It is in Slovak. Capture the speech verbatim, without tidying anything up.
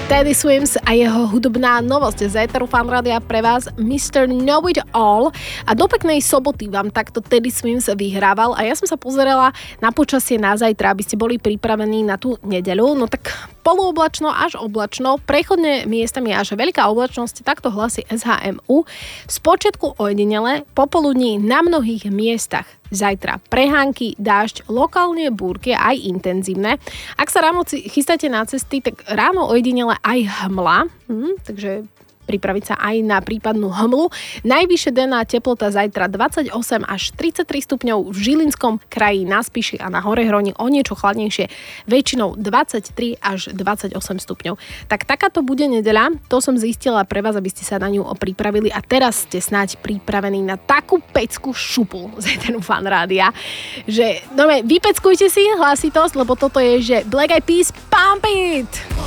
Teddy Swims a jeho hudobná novosť z éteru Fan Rádia pre vás mister Know It All. A do peknej soboty vám takto Teddy Swims vyhrával a ja som sa pozerala na počasie na zajtra, aby ste boli pripravení na tú nedeľu. No tak polooblačno až oblačno, prechodne miestami až veľká oblačnosť, takto hlasí es há em ú. Spočiatku ojedinele, popoludní na mnohých miestach zajtra prehánky, dážď, lokálne búrky aj intenzívne. Ak sa ráno chystáte na cesty, tak ráno ojedinele aj hmla, hm, takže pripraviť sa aj na prípadnú hmlu. Najvyššia denná teplota zajtra dvadsaťosem až tridsaťtri stupňov v Žilinskom kraji, na Spiši a na Horehroni, o niečo chladnejšie, väčšinou dvadsaťtri až dvadsaťosem stupňov. Tak takáto bude nedeľa, to som zistila pre vás, aby ste sa na ňu pripravili a teraz ste snáď pripravení na takú peckú šupu z éteru Fan Rádia, že no vypeckujte si hlasitosť, lebo toto je, že Black Eyed Peas Pump It!